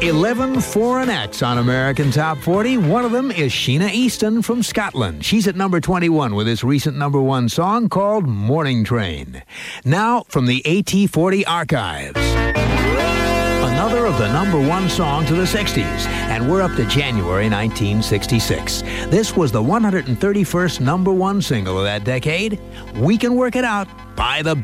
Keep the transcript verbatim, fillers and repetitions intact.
eleven foreign acts on American Top forty. One of them is Sheena Easton from Scotland. She's at number twenty-one with this recent number one song called Morning Train. Now, from the A T forty archives, another of the number one songs of the sixties, and we're up to January nineteen sixty-six. This was the one hundred thirty-first number one single of that decade. We Can Work It Out by the